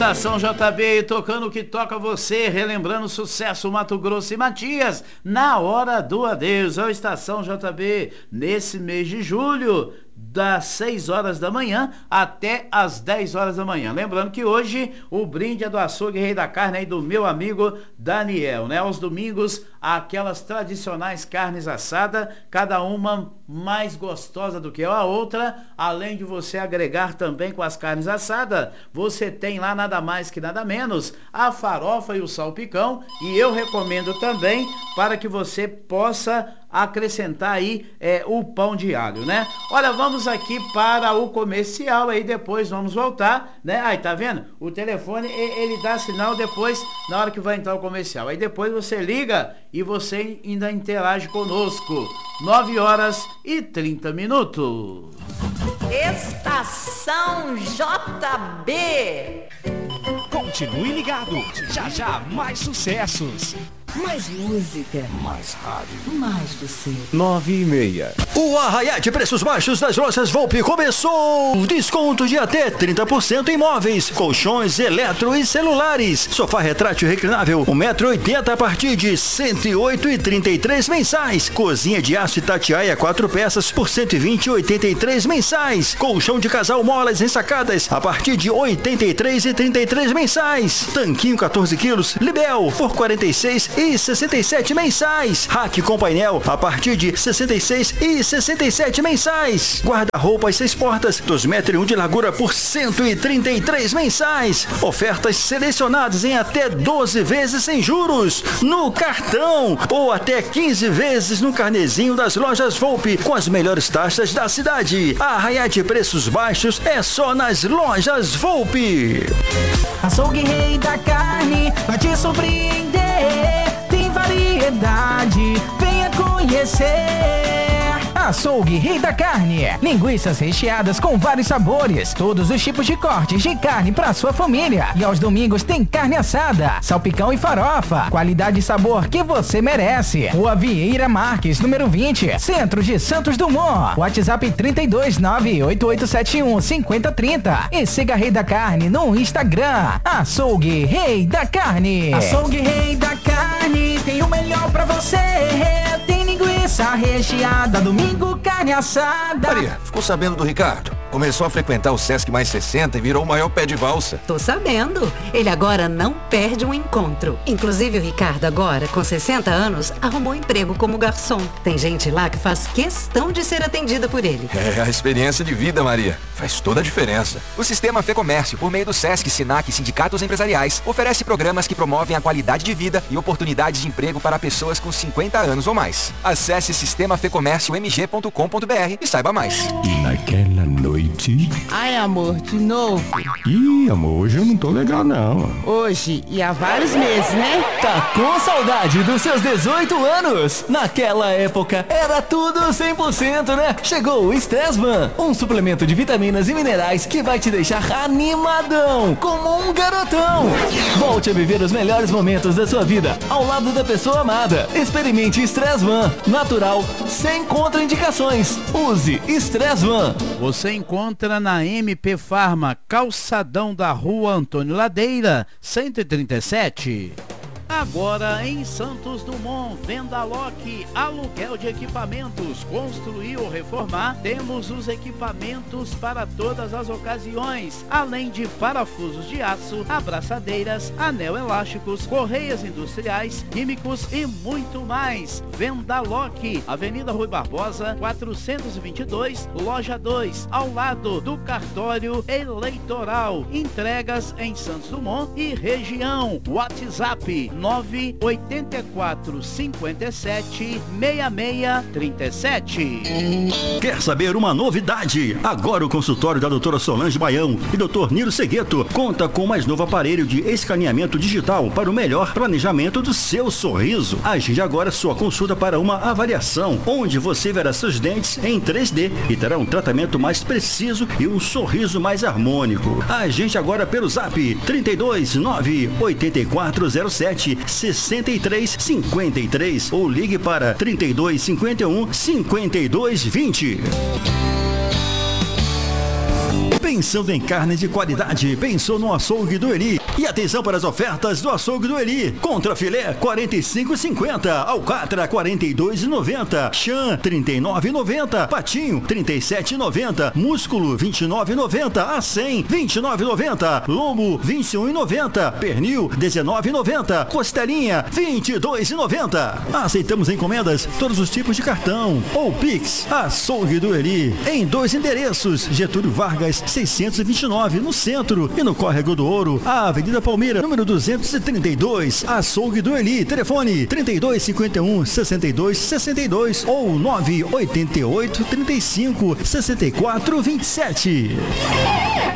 Estação JB tocando o que toca você, relembrando o sucesso Mato Grosso e Matias, na hora do adeus. É o Estação JB nesse mês de julho, das 6 horas da manhã até as 10 horas da manhã. Lembrando que hoje o brinde é do Açougue Rei da Carne aí do meu amigo Daniel, né? Aos domingos, aquelas tradicionais carnes assadas, cada uma mais gostosa do que a outra. Além de você agregar também com as carnes assadas, você tem lá nada mais que nada menos a farofa e o salpicão, e eu recomendo também para que você possa acrescentar aí o pão de alho, né? Olha, vamos aqui para o comercial, aí depois vamos voltar, né? Aí, tá vendo? O telefone, ele dá sinal depois, na hora que vai entrar o comercial. Aí depois você liga e você ainda interage conosco. 9h30. Estação JB. Continue ligado, já já mais sucessos. Mais música. Mais rádio. Mais você. 9h30. O arraiá de preços baixos das lojas Volpe começou! Desconto de até 30% em móveis, colchões, eletro e celulares. Sofá retrátil reclinável, 1,80 m a partir de R$ 108,33 mensais. Cozinha de aço Itatiaia 4 peças por R$ 120,83 mensais. Colchão de casal molas ensacadas a partir de R$ 83,33 mensais. Tanquinho 14 quilos, Libel por R$ 46,67 mensais. Rack com painel a partir de R$ 66,67 mensais. Guarda-roupas 6 portas, 2,1 m de largura por R$ 133 mensais. Ofertas selecionadas em até 12 vezes sem juros no cartão ou até 15 vezes no carnezinho das lojas Volpe com as melhores taxas da cidade. A arraiá de preços baixos é só nas lojas Volpe. Açougue Rei da Carne vai te surpreender. Tem variedade, venha conhecer. Açougue Rei da Carne. Linguiças recheadas com vários sabores. Todos os tipos de cortes de carne para sua família. E aos domingos tem carne assada, salpicão e farofa. Qualidade e sabor que você merece. Rua Vieira Marques, número 20, Centro de Santos Dumont. WhatsApp 32988715030. E siga Rei da Carne no Instagram. Açougue Rei da Carne. Açougue Rei da Carne tem o melhor pra você. Tem linguiça recheada, domingo carne assada. Maria, ficou sabendo do Ricardo? Começou a frequentar o Sesc Mais 60 e virou o maior pé de valsa. Tô sabendo. Ele agora não perde um encontro. Inclusive o Ricardo agora, com 60 anos, arrumou emprego como garçom. Tem gente lá que faz questão de ser atendida por ele. É a experiência de vida, Maria. Faz toda a diferença. O Sistema Fê Comércio, por meio do Sesc, Sinac e sindicatos empresariais, oferece programas que promovem a qualidade de vida e oportunidades de emprego para pessoas com 50 anos ou mais. Acesse sistemafecomérciomg.com.br e saiba mais. E naquela noite... Ai, amor, de novo? Ih, amor, hoje eu não tô legal, não. Hoje e há vários meses, né? Tá com saudade dos seus 18 anos? Naquela época era tudo 100%, né? Chegou o Stressman, um suplemento de vitaminas e minerais que vai te deixar animadão, como um garotão. Volte a viver os melhores momentos da sua vida ao lado da pessoa amada. Experimente Stressman, natural, sem contraindicações. Use Stressman. Você encontra na MP Farma, calçadão da Rua Antônio Ladeira, 137. Agora em Santos Dumont, Venda Lock, aluguel de equipamentos, construir ou reformar, temos os equipamentos para todas as ocasiões, além de parafusos de aço, abraçadeiras, anel elásticos, correias industriais, químicos e muito mais. Venda Lock, Avenida Rui Barbosa, 422, Loja 2, ao lado do cartório eleitoral. Entregas em Santos Dumont e região. WhatsApp 984576637. Quer saber uma novidade? Agora o consultório da doutora Solange Baião e doutor Nilo Segueto conta com o mais novo aparelho de escaneamento digital para o melhor planejamento do seu sorriso. Agende agora sua consulta para uma avaliação, onde você verá seus dentes em 3D e terá um tratamento mais preciso e um sorriso mais harmônico. Agende agora pelo Zap 3298407 6353 ou ligue para 3251 5220. Pensando em carne de qualidade, pensou no açougue do Eli. E atenção para as ofertas do açougue do Eli. Contra filé, 45,50. Alcatra, 42,90. Chã, 39,90. Patinho, 37,90. Músculo, 29,90. A 100, 29,90. Lombo, 21,90. Pernil, 19,90. Costelinha, 22,90. Aceitamos encomendas, todos os tipos de cartão ou Pix. Açougue do Eli, em 2 endereços: Getúlio Vargas 629 no centro e no Córrego do Ouro, a Avenida Palmeira, número 232. Açougue do Eli, telefone 3251 6262 ou 988 35 64 27.